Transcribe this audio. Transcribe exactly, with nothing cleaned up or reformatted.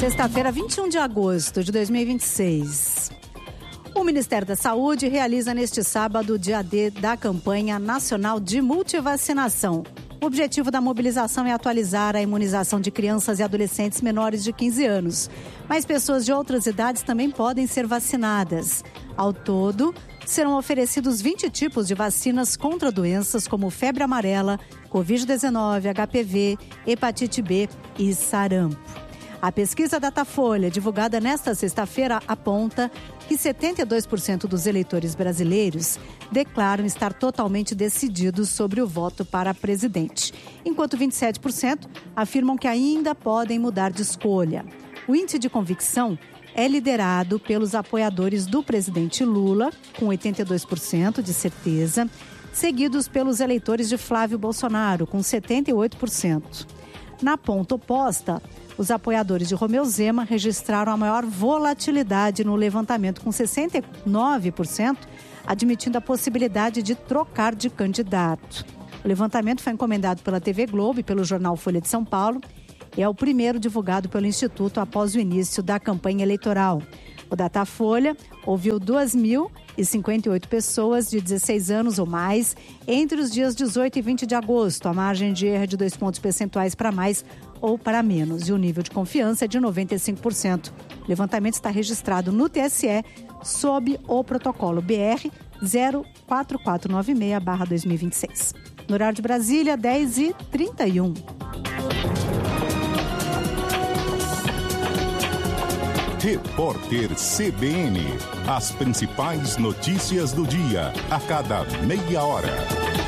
Sexta-feira, vinte e um de agosto de dois mil e vinte e seis. O Ministério da Saúde realiza neste sábado o dia D da campanha nacional de multivacinação. O objetivo da mobilização é atualizar a imunização de crianças e adolescentes menores de quinze anos. Mas pessoas de outras idades também podem ser vacinadas. Ao todo, serão oferecidos vinte tipos de vacinas contra doenças como febre amarela, covid dezenove, H P V, hepatite B e sarampo. A pesquisa Datafolha, divulgada nesta sexta-feira, aponta que setenta e dois por cento dos eleitores brasileiros declaram estar totalmente decididos sobre o voto para presidente, enquanto vinte e sete por cento afirmam que ainda podem mudar de escolha. O índice de convicção é liderado pelos apoiadores do presidente Lula, com oitenta e dois por cento de certeza, seguidos pelos eleitores de Flávio Bolsonaro, com setenta e oito por cento. Na ponta oposta, os apoiadores de Romeu Zema registraram a maior volatilidade no levantamento, com sessenta e nove por cento admitindo a possibilidade de trocar de candidato. O levantamento foi encomendado pela T V Globo e pelo jornal Folha de São Paulo e é o primeiro divulgado pelo Instituto após o início da campanha eleitoral. O Datafolha ouviu duas mil e cinquenta e oito pessoas de dezesseis anos ou mais entre os dias dezoito e vinte de agosto. A margem de erro é de dois pontos percentuais para mais ou para menos. E o nível de confiança é de noventa e cinco por cento. O levantamento está registrado no T S E sob o protocolo B R zero quatro quatro nove seis barra dois mil e vinte e seis. No horário de Brasília, dez e trinta e um. Repórter C B N. As principais notícias do dia, a cada meia hora.